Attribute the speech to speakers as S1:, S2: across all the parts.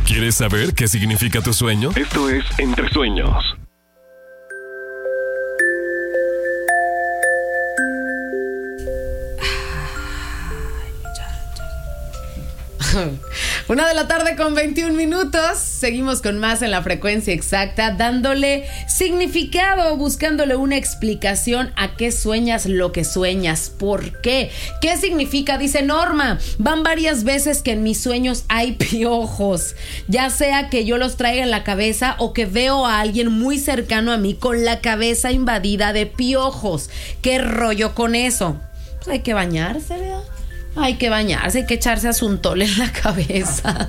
S1: ¿Quieres saber qué significa tu sueño? Esto es Entre Sueños.
S2: Una de la tarde con 21 minutos. Seguimos con más en la frecuencia exacta, dándole significado, buscándole una explicación a qué sueñas lo que sueñas. ¿Por qué? ¿Qué significa? Dice Norma, van varias veces que en mis sueños hay piojos, ya sea que yo los traiga en la cabeza o que veo a alguien muy cercano a mí con la cabeza invadida de piojos. ¿Qué rollo con eso? Pues hay que bañarse, ¿verdad? Hay que bañarse, hay que echarse asuntol en la cabeza.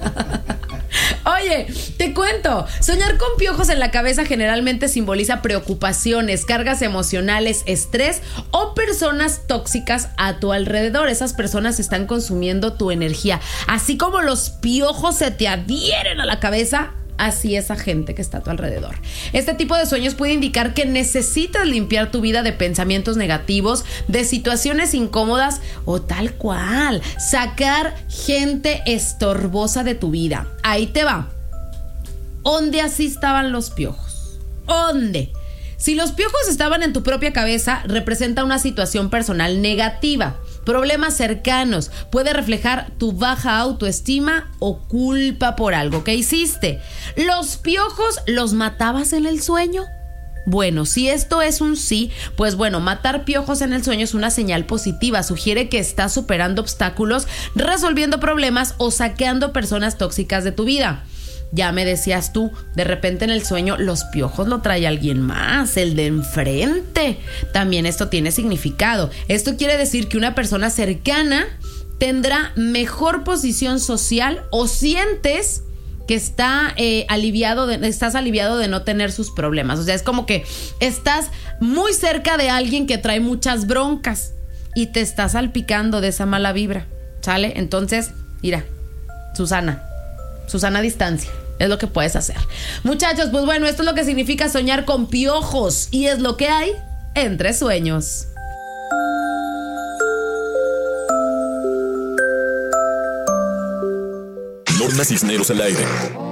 S2: Oye, te cuento, soñar con piojos en la cabeza generalmente simboliza preocupaciones, cargas emocionales, estrés o personas tóxicas a tu alrededor. Esas personas están consumiendo tu energía. Así como los piojos se te adhieren a la cabeza, así esa gente que está a tu alrededor. Este tipo de sueños puede indicar que necesitas limpiar tu vida de pensamientos negativos, de situaciones incómodas o tal cual, sacar gente estorbosa de tu vida. Ahí te va. ¿Dónde así estaban los piojos? ¿Dónde? Si los piojos estaban en tu propia cabeza, representa una situación personal negativa. Problemas cercanos, puede reflejar tu baja autoestima o culpa por algo que hiciste. ¿Los piojos los matabas en el sueño? Bueno, si esto es un sí, pues bueno, matar piojos en el sueño es una señal positiva. Sugiere que estás superando obstáculos, resolviendo problemas o saqueando personas tóxicas de tu vida. Ya me decías tú, de repente en el sueño los piojos lo trae alguien más, el de enfrente. También esto tiene significado. Esto quiere decir que una persona cercana tendrá mejor posición social o sientes que estás aliviado de no tener sus problemas. O sea, es como que estás muy cerca de alguien que trae muchas broncas y te estás salpicando de esa mala vibra, ¿sale? Entonces, mira, Susana a distancia. Es lo que puedes hacer. Muchachos, pues bueno, esto es lo que significa soñar con piojos. Y es lo que hay entre sueños.
S1: Norma Cisneros al aire.